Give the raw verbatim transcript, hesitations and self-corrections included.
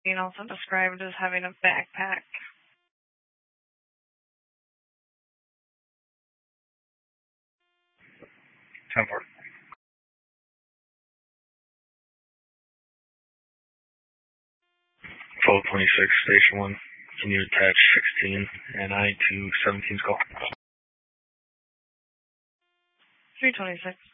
Being also described as having a backpack. ten four. twelve twenty-six, Station one. Can you attach sixteen and I to seventeen's call? three twenty-six.